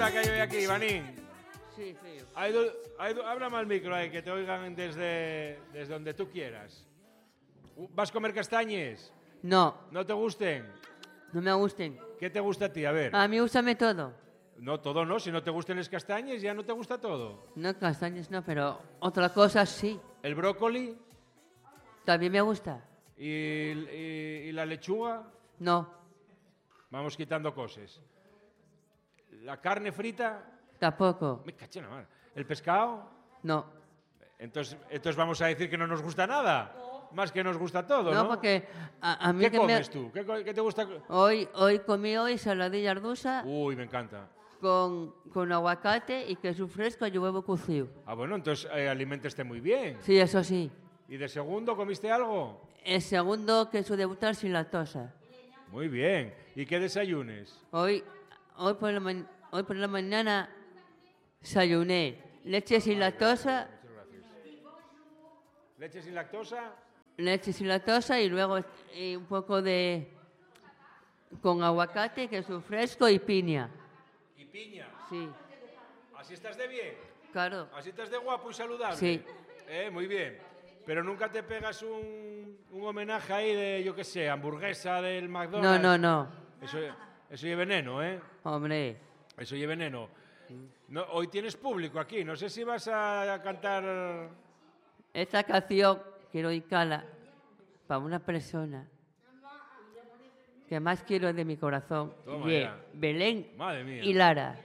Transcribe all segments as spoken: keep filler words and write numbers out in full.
locura que hay hoy aquí, Ivanín. Sí, feo. Hay do, hay do, habla mal micro ahí, que te oigan desde, desde donde tú quieras. ¿Vas a comer castañes? No, ¿No te gusten? no me gusten. ¿Qué te gusta a ti? A ver. A mí úsame todo. No, todo no. Si no te gustan los castañes, ya no te gusta todo. No, castañas no, pero otra cosa sí. ¿El brócoli? También me gusta. ¿Y, y, y la lechuga? No, Vamos quitando cosas. ¿La carne frita? tampoco. Me caché en la mano. ¿El pescado? No. Entonces, entonces vamos a decir que no nos gusta nada. Más que nos gusta todo, ¿no? No, porque a, a mí ¿Qué que comes me... tú? ¿Qué, co- qué te gusta? Hoy, hoy comí hoy saladilla ardusa Uy, me encanta. con, con aguacate y queso fresco y huevo cocido. Ah, bueno, entonces eh, aliménteste muy bien. Sí, eso sí. ¿Y de segundo comiste algo? El segundo queso debutar sin lactosa. Muy bien. ¿Y qué desayunes? Hoy, hoy, por la ma- hoy por la mañana desayuné leche sin lactosa, Muchas gracias. ¿Leche sin lactosa? leche sin lactosa y luego eh, un poco de... con aguacate, queso fresco y piña. ¿Y piña? Sí, ¿Así estás de bien? claro. ¿Así estás de guapo y saludable? Sí. Eh, muy bien. Pero nunca te pegas un, un homenaje ahí de, yo qué sé, hamburguesa del No, McDonald's. no, no. Eso, eso lleva veneno, ¿eh? Hombre, Eso lleva veneno. No, hoy tienes público aquí. No sé si vas a cantar... esta canción quiero dedicarla para una persona que más quiero de mi corazón. Toma y es ya. Belén Madre mía. y Lara.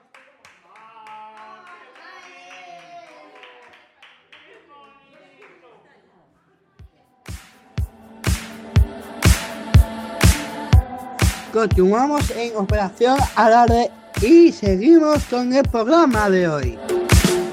Continuamos en Operación Alarde y seguimos con el programa de hoy.